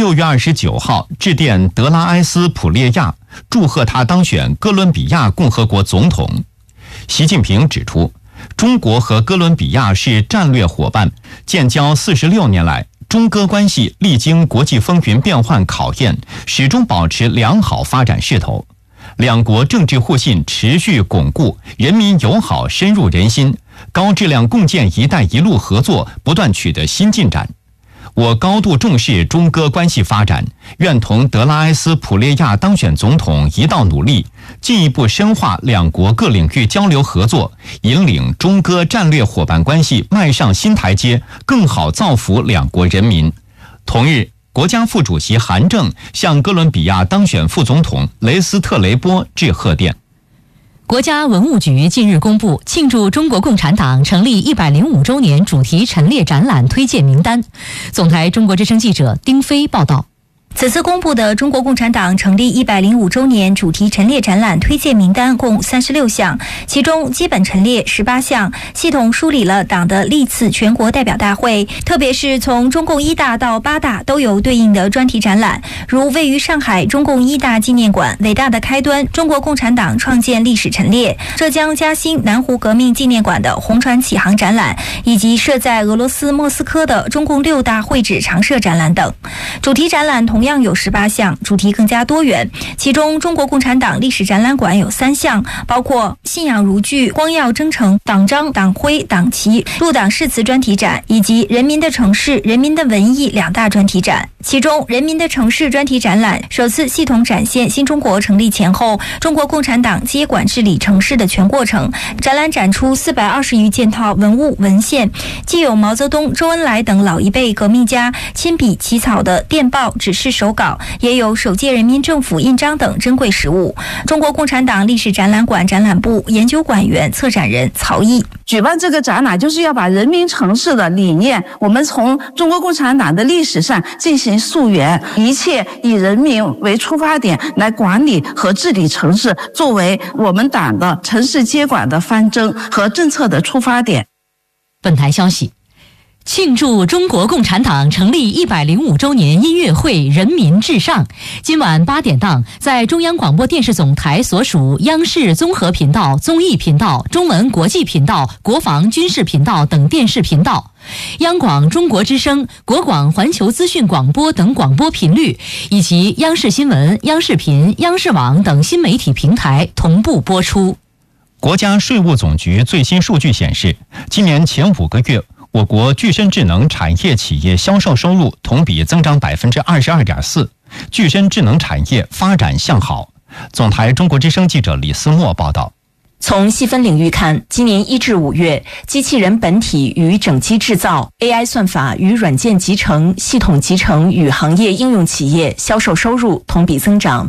6月29号致电德拉埃斯普列亚，祝贺他当选哥伦比亚共和国总统。习近平指出，中国和哥伦比亚是战略伙伴，建交46年来，中哥关系历经国际风云变幻考验，始终保持良好发展势头。两国政治互信持续巩固，人民友好深入人心，高质量共建“一带一路”合作不断取得新进展。我高度重视中哥关系发展，愿同德拉埃斯普列亚当选总统一道努力，进一步深化两国各领域交流合作，引领中哥战略伙伴关系迈上新台阶，更好造福两国人民。同日，国家副主席韩正向哥伦比亚当选副总统雷斯特雷波致贺电。 国家文物局近日公布庆祝中国共产党成立105周年主题陈列展览推荐名单。总台中国之声记者丁飞报道。 此次公布的中国共产党成立105周年主题陈列展览推荐名单共36项，其中基本陈列18项，系统梳理了党的历次全国代表大会，特别是从中共1大到8大都有对应的专题展览，如位于上海中共1大纪念馆伟大的开端中国共产党创建历史陈列，浙江嘉兴南湖革命纪念馆的红船启航展览，以及设在俄罗斯莫斯科的中共6大会址常设展览等。主题展览同样有18项，主题更加多元，其中中国共产党历史展览馆有3项，包括信仰如炬、光耀征程、党章、党徽、党旗、入党誓词专题展，以及人民的城市、人民的文艺2大专题展。其中人民的城市专题展览首次系统展现新中国成立前后中国共产党接管治理城市的全过程，展览展出420余件套文物文献，既有毛泽东、周恩来等老一辈革命家亲笔起草的电报、指示手稿，也有首届人民政府印章等珍贵实物。中国共产党历史展览馆展览部研究馆员、策展人曹毅， 举办这个展览就是要把人民城市的理念，我们从中国共产党的历史上进行溯源，一切以人民为出发点来管理和治理城市，作为我们党的城市接管的方针和政策的出发点。 本台消息，庆祝中国共产党成立105周年音乐会人民至上，今晚8点档在中央广播电视总台所属央视综合频道、综艺频道、中文国际频道、国防军事频道等电视频道，央广中国之声、国广环球资讯广播等广播频率，以及央视新闻、央视频、央视网等新媒体平台同步播出。 国家税务总局最新数据显示，今年前5个月，我国具身智能产业企业销售收入同比增长22.4%，具身智能产业发展向好。总台中国之声记者李思墨报道。 从细分领域看，今年1至5月，机器人本体与整机制造、AI 算法与软件集成、系统集成与行业应用企业销售收入同比增长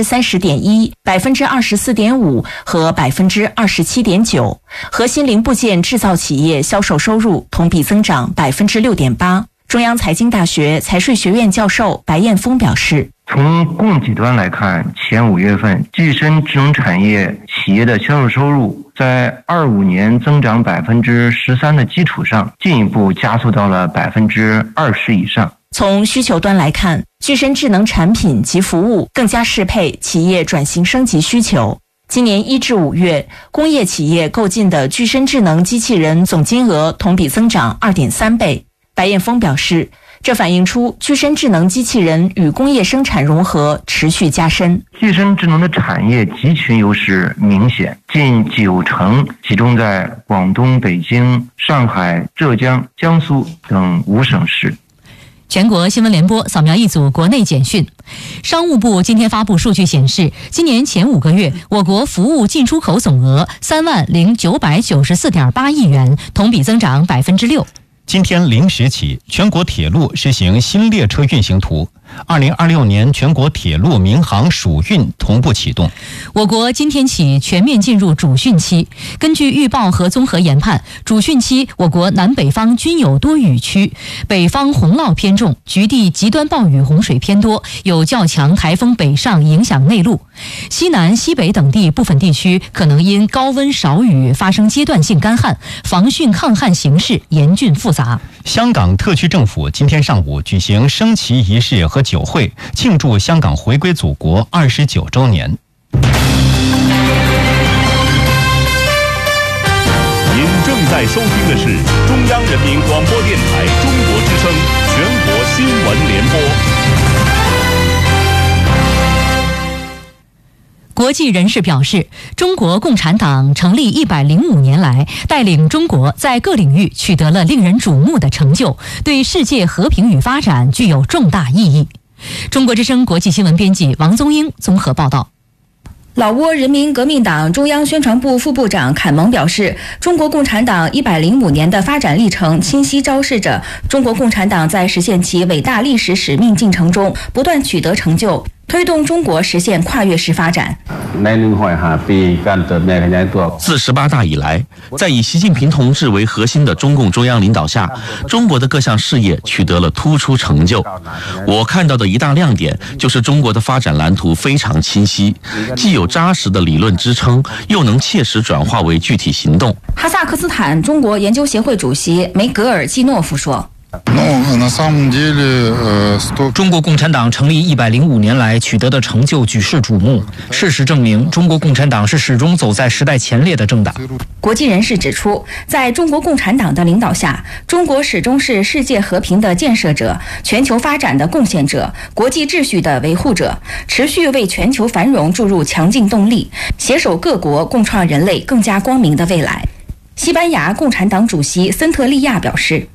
30.1%、24.5%和27.9%。核心零部件制造企业销售收入同比增长6.8%。中央财经大学财税学院教授白彦峰表示， 从供给端来看，前5月份具身智能产业企业的销售收入在25年增长13%的基础上，进一步加速到了20%以上。 从需求端来看，具身智能产品及服务更加适配企业转型升级需求。今年1至5月，工业企业购进的具身智能机器人总金额同比增长2.3倍。白彦峰表示，这反映出具身智能机器人与工业生产融合持续加深。 具身智能的产业集群优势明显，近90%集中在广东、北京、上海、浙江、江苏等5省市。 全国新闻联播扫描一组国内简讯。商务部今天发布数据显示，今年前5个月，我国服务进出口总额30994.8亿元，同比增长6%。 今天0时起，全国铁路实行新列车运行图，2026年全国铁路民航暑运同步启动。 我国今天起全面进入主汛期。根据预报和综合研判，主汛期我国南北方均有多雨区，北方洪涝偏重，局地极端暴雨洪水偏多，有较强台风北上影响内陆。西南、西北等地部分地区可能因高温少雨发生阶段性干旱，防汛抗旱形势严峻复杂。 香港特区政府今天上午举行升旗仪式和酒会，庆祝香港回归祖国29周年。 您正在收听的是中央人民广播电台中国之声全国新闻联播。 国际人士表示，中国共产党成立105年来，带领中国在各领域取得了令人瞩目的成就，对世界和平与发展具有重大意义。中国之声国际新闻编辑王宗英综合报道。 老挝人民革命党中央宣传部副部长坎蒙表示，中国共产党105年的发展历程清晰昭示着中国共产党在实现其伟大历史使命进程中不断取得成就，推动中国实现跨越式发展。 自18大以来，在以习近平同志为核心的中共中央领导下，中国的各项事业取得了突出成就。我看到的一大亮点就是中国的发展蓝图非常清晰，既有扎实的理论支撑，又能切实转化为具体行动。 哈萨克斯坦中国研究协会主席梅格尔季诺夫说， 中国共产党成立105年来取得的成就举世瞩目。事实证明，中国共产党是始终走在时代前列的政党。 国际人士指出，在中国共产党的领导下，中国始终是世界和平的建设者、全球发展的贡献者、国际秩序的维护者，持续为全球繁荣注入强劲动力，携手各国共创人类更加光明的未来。西班牙共产党主席森特利亚表示，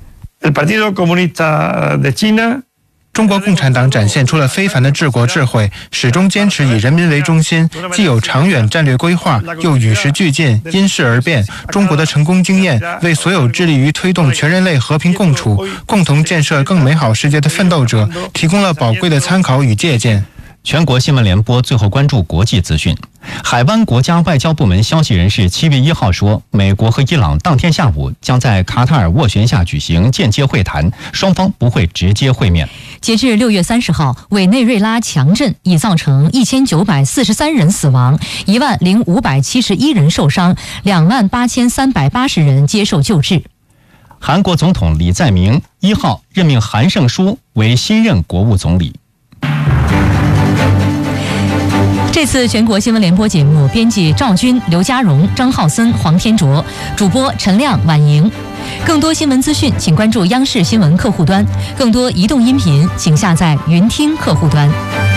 中国共产党展现出了非凡的治国智慧，始终坚持以人民为中心，既有长远战略规划，又与时俱进，因势而变。中国的成功经验为所有致力于推动全人类和平共处、共同建设更美好世界的奋斗者提供了宝贵的参考与借鉴。 全国新闻联播最后关注国际资讯。海湾国家外交部门消息人士7月1号说，美国和伊朗当天下午将在卡塔尔斡旋下举行间接会谈，双方不会直接会面。 截至6月30号，委内瑞拉强震已造成1943人死亡，10571人受伤，28380人接受救治。 韩国总统李在明1号任命韩胜书为新任国务总理。 这次全国新闻联播节目，编辑赵军、刘家荣、张浩森、黄天卓，主播陈亮、婉莹。更多新闻资讯，请关注央视新闻客户端；更多移动音频，请下载云听客户端。